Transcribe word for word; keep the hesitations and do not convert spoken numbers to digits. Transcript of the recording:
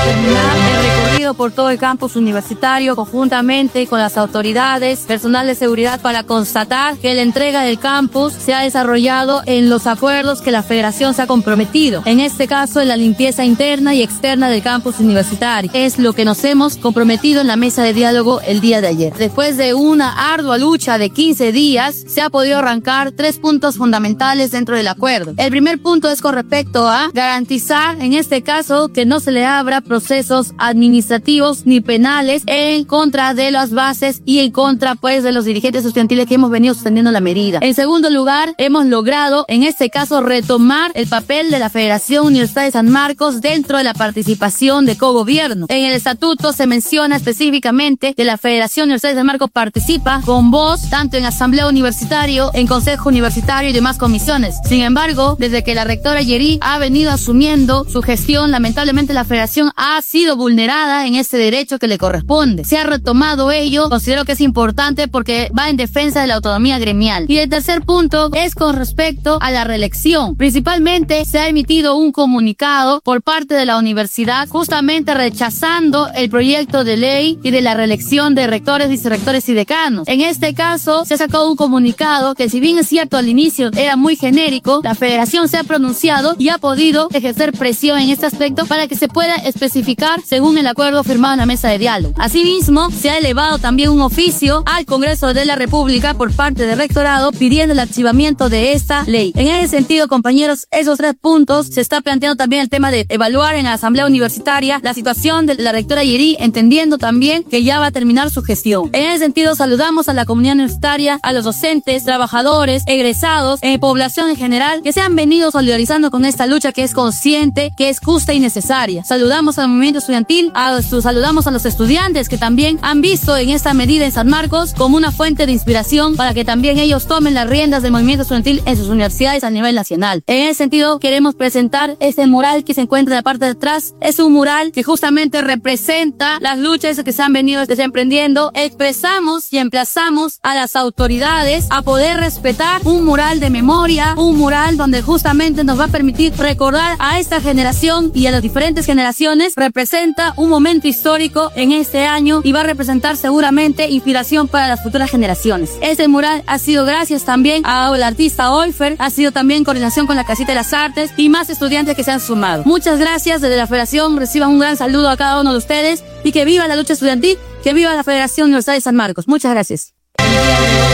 terminar el recorrido por todo el campus universitario conjuntamente con las autoridades, personal de seguridad, para constatar que la entrega del campus se ha desarrollado en los acuerdos que la Federación se ha comprometido. En este caso, en la limpieza interna y externa del campus universitario. Es lo que nos hemos comprometido en la mesa de diálogo el día de ayer. Después de una ardua lucha de quince días, se ha podido arrancar tres puntos fundamentales dentro del acuerdo. El primer punto es con respecto a garantizar, en este caso, que no se le abra procesos administrativos ni penales en contra de las bases y en contra, pues, de los dirigentes estudiantiles que hemos venido sosteniendo la medida. En segundo lugar, hemos logrado, en este caso, retomar el papel de la Federación Universitaria de San Marcos dentro de la participación de cogobierno. En el estatuto se menciona específicamente que la Federación Universitaria de San Marcos participa con voz tanto en asamblea universitaria, en consejo universitario y demás comisiones. Sin embargo, desde que la rectora Yeri ha venido asumiendo su gestión, lamentablemente la Federación ha sido vulnerada en ese derecho que le corresponde. Se ha retomado ello, considero que es importante porque va en defensa de la autonomía gremial. Y el tercer punto es con respecto a la reelección. Principalmente se ha emitido un comunicado por parte de la universidad justamente rechazando el proyecto de ley y de la reelección de rectores, vicerrectores y decanos. En este caso se ha sacado un comunicado que, si bien es cierto al inicio era muy genérico, la Federación se ha pronunciado y ha podido ejercer presión en este aspecto para que se pueda especificar según el acuerdo firmado en la mesa de diálogo. Asimismo, se ha elevado también un oficio al Congreso de la República por parte del rectorado pidiendo el archivamiento de esta ley. En ese sentido, compañeros, esos tres puntos, se está planteando también el tema de evaluar en la asamblea universitaria la situación de la rectora Yeri, entendiendo también que ya va a terminar su gestión. En ese sentido, saludamos a la comunidad universitaria, a los docentes, trabajadores, egresados, eh, población en general, que se han venido solidarizando con esta lucha que es consciente, que es justa y necesaria. Saludamos al movimiento estudiantil, a su, saludamos a los estudiantes que también han visto en esta medida en San Marcos como una fuente de inspiración para que también ellos tomen las riendas del movimiento estudiantil en sus universidades a nivel nacional. En ese sentido, queremos presentar este mural que se encuentra en la parte de atrás. Es un mural que justamente representa las luchas que se han venido desemprendiendo. Expresamos y emplazamos a las autoridades a poder respetar un mural de memoria, un mural donde justamente nos va a permitir recordar a esta generación y a las diferentes generaciones. Representa un momento histórico en este año y va a representar seguramente inspiración para las futuras generaciones. Este mural ha sido gracias también al artista Olfer, ha sido también en coordinación con la Casita de las Artes y más estudiantes que se han sumado. Muchas gracias. Desde la Federación reciban un gran saludo a cada uno de ustedes y que viva la lucha estudiantil, que viva la Federación Universitaria de San Marcos. Muchas gracias.